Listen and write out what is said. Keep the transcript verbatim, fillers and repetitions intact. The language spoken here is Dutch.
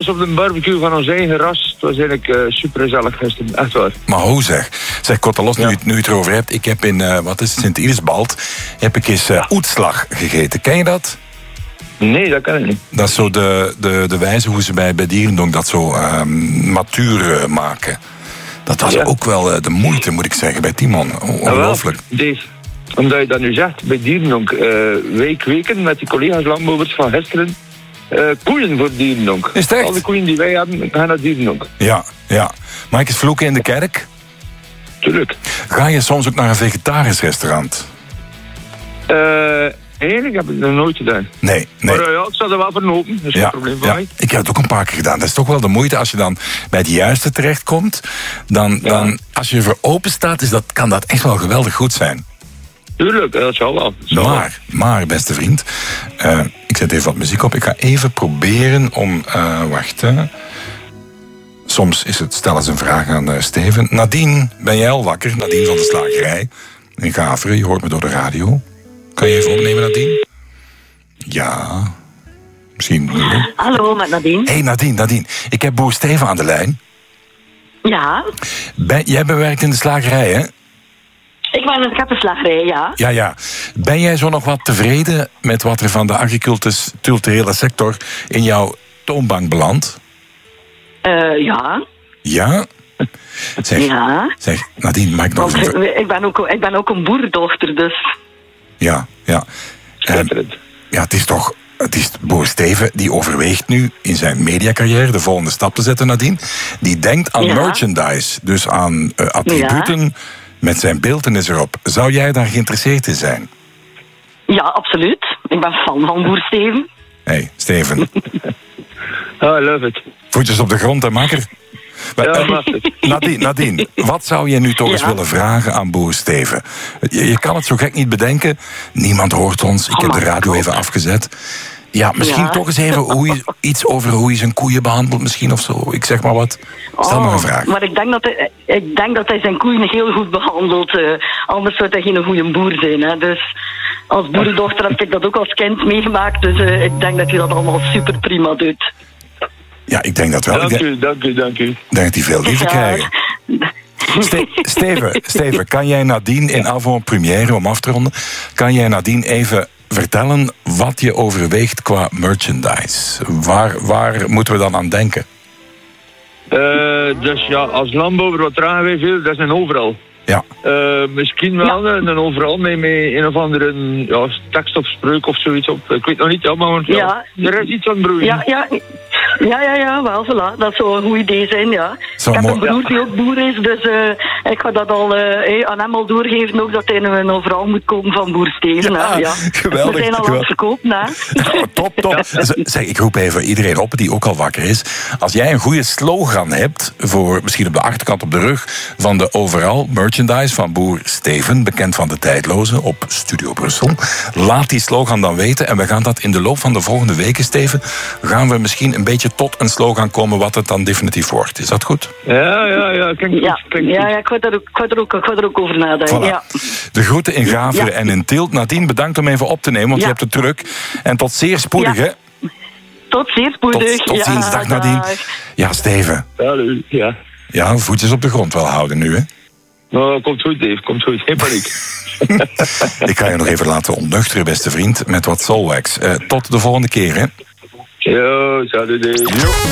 was op de barbecue van ons eigen ras. Het was eigenlijk uh, super gezellig gisteren, echt waar. Maar hoe zeg? Zeg, Kottelos, Ja. nu, nu je het erover hebt. Ik heb in, uh, wat is het, Sint-Irisbald, heb ik eens uh, oetslag gegeten. Ken je dat? Nee, dat kan ik niet. Dat is zo de, de, de wijze hoe ze bij, bij Dierendonk dat zo uh, matuur uh, maken. Dat was Ja. ook wel uh, de moeite, moet ik zeggen, bij Timon. Ongelooflijk. Ja, Dave, omdat je dat nu zegt, bij Dierendonk, uh, week weken met die collega's landbouwers van gisteren, uh, koeien voor Dierendonk. Is het echt? Al die koeien die wij hebben, gaan naar Dierendonk. Ja, ja. Mag ik eens vloeken in de kerk? Tuurlijk. Ga je soms ook naar een vegetarisch restaurant? Uh, eigenlijk heb ik het nog nooit gedaan. Nee, nee. Maar uh, ja, ik sta er wel voor open, dat is geen Ja, probleem voor ja, mij. ik heb het ook een paar keer gedaan. Dat is toch wel de moeite als je dan bij het juiste terechtkomt. Dan, Ja. dan als je ervoor open staat, is dat, kan dat echt wel geweldig goed zijn. Tuurlijk, dat zal wel. Dat zal wel. Maar, maar, beste vriend, uh, ik zet even wat muziek op. Ik ga even proberen om, uh, wacht hè. Soms is het, stel eens een vraag aan uh, Steven. Nadine, ben jij al wakker? Nadine van de Slagerij in Gaveren, je hoort me door de radio. Kan je even opnemen, Nadine? Ja, misschien moeilijk. Hallo, met Nadine. Hé hey Nadine, Nadine, ik heb boer Steven aan de lijn. Ja, Ben, jij bewerkt in de slagerij, hè? ik ben in de kappenslagerij, ja. Ja, ja. Ben jij zo nog wat tevreden met wat er van de agriculturele sector in jouw toonbank belandt? Uh, ja. Ja? Zeg, Ja. zeg Nadine, mag ik nog Want even... ik, ik, ben ook, ik ben ook een boerendochter, dus... Ja, ja. Schitterend. Uh, ja, het is toch... Het is boer Steven die overweegt nu in zijn mediacarrière de volgende stap te zetten, Nadine. Die denkt aan Ja. merchandise, dus aan uh, attributen Ja. met zijn beeltenis erop. Zou jij daar geïnteresseerd in zijn? Ja, absoluut. Ik ben fan van boer Steven. Hé, hey, Steven. Oh, I love it. Voetjes op de grond, hè, makker? Ja, Uh, machtig. Nadine, Nadine, wat zou je nu toch eens Ja. willen vragen aan boer Steven? Je, je kan het zo gek niet bedenken. Niemand hoort ons. Ik Oh heb de my radio God. even afgezet. Ja, misschien Ja. toch eens even hoe je, iets over hoe je zijn koeien behandelt misschien of zo. Ik zeg maar wat. Stel maar een vraag. Maar ik denk dat hij, ik denk dat hij zijn koeien heel goed behandelt. Uh, anders zou hij geen goede boer zijn. Hè. Dus als boerendochter heb ik dat ook als kind meegemaakt. Dus uh, ik denk dat hij dat allemaal super prima doet. Ja, ik denk dat wel. Dank Ik denk, u, dank u, dank u. denk dat die veel liefde Ja. krijgen. Ste- Steven, Steven, kan jij Nadine in avant-première, om af te ronden, kan jij Nadine even vertellen wat je overweegt qua merchandise? Waar, waar moeten we dan aan denken? Uh, dus ja, als landbouwer, wat dragen wij veel? Dat is een overal. Ja, Uh, misschien wel een, een overal met, met een of andere ja, tekst of spreuk of zoiets op. Ik weet nog niet helemaal, want ja, Ja. er is iets aan broeien. Ja, ja, ja, ja, ja, wel, voilà. Dat zou een goed idee zijn, ja. Zou ik heb mooi- een broer die ook boer is, dus uh, ik ga dat al uh, aan hem al doorgeven, ook dat hij een overal moet komen van boer Steven. Ja, hè, ja. geweldig, We zijn al aan geweldig. het verkopen, hè. oh, top, top. Z- Zeg, ik roep even iedereen op die ook al wakker is. Als jij een goede slogan hebt, voor misschien op de achterkant op de rug van de overal merchandise van boer Steven, bekend van de Tijdloze op Studio Brussel, laat die slogan dan weten en we gaan dat in de loop van de volgende weken, Steven, gaan we misschien een beetje tot een slogan komen wat het dan definitief wordt. Is dat goed? Ja, ja, ja, klinkt Ja, goed. Klinkt ja, goed. ja, ik ga er ook, ik ga er ook, ik ga er ook over nadenken, Voilà. ja. De groeten in Gaveren Ja. en in Tielt. Nadine, bedankt om even op te nemen, want Ja. je hebt het druk. En tot zeer spoedig, Ja. hè? Tot zeer spoedig. Tot, tot ja, ziens, dag Nadine. dag. Ja, Steven. Hallo, ja. Ja, voetjes op de grond wel houden nu, hè? Nou, komt goed, Dave, komt goed. Geen paniek. Ik ga je nog even laten ontnuchteren, beste vriend, met wat Soulwax. Uh, tot de volgende keer, hè? Ja, salut, Dave. Jo.